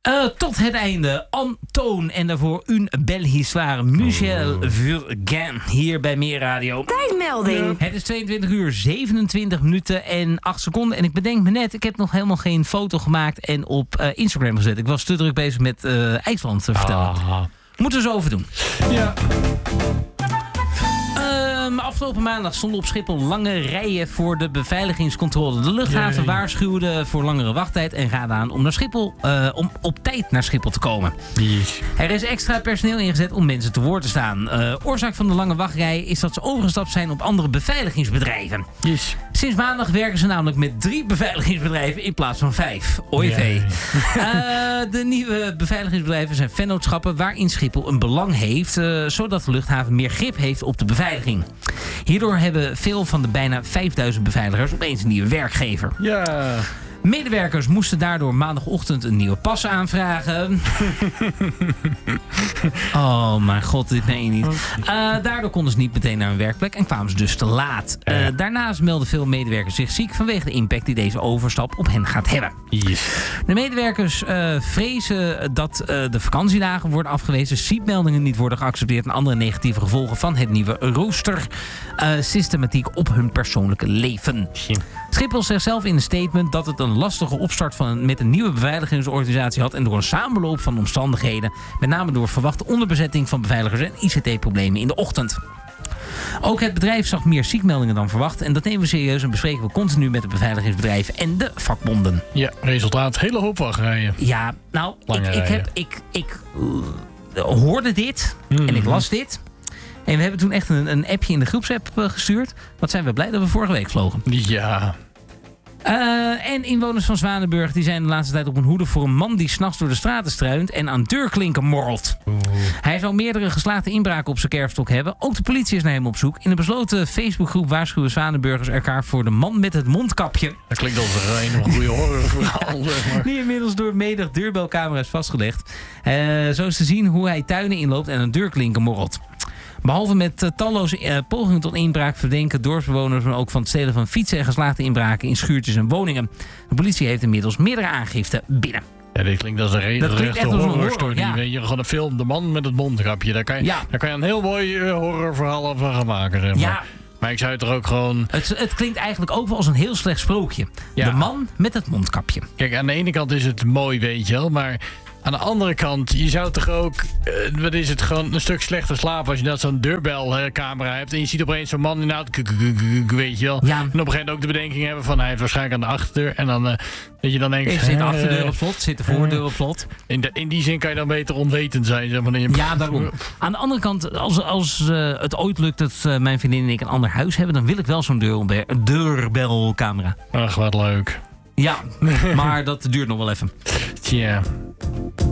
Tot het einde. Antoon en daarvoor une belle histoire. Michel Vulgain hier bij Meer Radio. Tijdmelding. Het is 22 uur 27 minuten en 8 seconden. En ik bedenk me net, ik heb nog helemaal geen foto gemaakt en op Instagram gezet. Ik was te druk bezig met IJsland te vertellen. Moeten we zo over doen. Ja. Afgelopen maandag stonden op Schiphol lange rijen voor de beveiligingscontrole. De luchthaven waarschuwde voor langere wachttijd en raadde aan om naar Schiphol, om op tijd naar Schiphol te komen. Yes. Er is extra personeel ingezet om mensen te woord te staan. Oorzaak van de lange wachtrij is dat ze overgestapt zijn op andere beveiligingsbedrijven. Yes. Sinds maandag werken ze namelijk met 3 beveiligingsbedrijven in plaats van 5. Oei vee. De nieuwe beveiligingsbedrijven zijn vennootschappen waarin Schiphol een belang heeft, zodat de luchthaven meer grip heeft op de beveiliging. Hierdoor hebben veel van de bijna 5000 beveiligers opeens een nieuwe werkgever. Ja. Medewerkers moesten daardoor maandagochtend een nieuwe pas aanvragen. Oh mijn god, dit meen je niet. Daardoor konden ze niet meteen naar hun werkplek en kwamen ze dus te laat. Daarnaast melden veel medewerkers zich ziek vanwege de impact die deze overstap op hen gaat hebben. Yes. De medewerkers vrezen dat de vakantiedagen worden afgewezen, seatmeldingen niet worden geaccepteerd en andere negatieve gevolgen van het nieuwe roostersystematiek op hun persoonlijke leven. Schiphol zegt zelf in een statement dat het een lastige opstart met een nieuwe beveiligingsorganisatie had en door een samenloop van omstandigheden, met name door verwachte onderbezetting van beveiligers en ICT-problemen in de ochtend. Ook het bedrijf zag meer ziekmeldingen dan verwacht en dat nemen we serieus en bespreken we continu met de beveiligingsbedrijven en de vakbonden. Ja, resultaat, hele hoop wachtrijen. Ja, nou, ik hoorde dit en ik las dit. En we hebben toen echt een appje in de groepsapp gestuurd. Wat zijn we blij dat we vorige week vlogen. Ja. En inwoners van Zwanenburg die zijn de laatste tijd op hun hoede voor een man die 's nachts door de straten struint en aan deurklinken morrelt. Hij zou meerdere geslaagde inbraken op zijn kerfstok hebben. Ook de politie is naar hem op zoek. In een besloten Facebookgroep waarschuwen Zwanenburgers elkaar voor de man met het mondkapje. Dat klinkt als een goede horrorverhaal, zeg maar. Die inmiddels door menig deurbelcamera's vastgelegd. Zo is te zien hoe hij tuinen inloopt en aan deurklinken morrelt. Behalve met talloze pogingen tot inbraak verdenken dorpsbewoners ook van het stelen van fietsen en geslaagde inbraken in schuurtjes en woningen. De politie heeft inmiddels meerdere aangiften binnen. Ja, dit klinkt als een regelrechte horrorstory. Ja. Weet je, gewoon een film, de man met het mondkapje. Daar kan je een heel mooi horrorverhaal van gaan maken, zeg maar. Ja. Maar ik zou het er ook gewoon... Het klinkt eigenlijk ook wel als een heel slecht sprookje. Ja. De man met het mondkapje. Kijk, aan de ene kant is het mooi, weet je wel, maar... Aan de andere kant, je zou toch ook... wat is het, gewoon een stuk slechter slapen... als je dat zo'n deurbelcamera hebt... en je ziet opeens zo'n man in de auto... weet je wel. Ja. En op een gegeven moment ook de bedenking hebben van... hij heeft waarschijnlijk aan de achterdeur... en dan, weet je, dan denk je... Zit de achterdeur op slot? Zit de voordeur op slot? In die zin kan je dan beter onwetend zijn. Zeg maar. Ja, daarom. Aan de andere kant, als het ooit lukt... dat mijn vriendin en ik een ander huis hebben... dan wil ik wel zo'n deurbelcamera. Ach, wat leuk. Ja, maar dat duurt nog wel even. Tja.